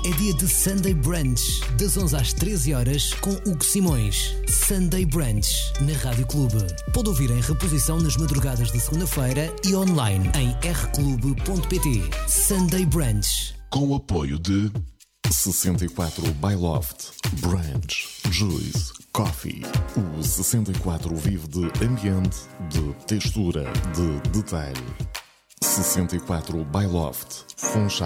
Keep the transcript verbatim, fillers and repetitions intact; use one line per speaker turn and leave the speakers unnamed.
é dia de Sunday Brunch, das onze às treze horas, com Hugo Simões. Sunday Brunch, na Rádio Clube. Pode ouvir em reposição nas madrugadas de segunda-feira e online em r clube ponto p t. Sunday Brunch.
Com o apoio de sessenta e quatro by Loft, Brunch, Juice, Coffee. O sessenta e quatro vive de ambiente, de textura, de detalhe. sessenta e quatro by Loft, Funchal.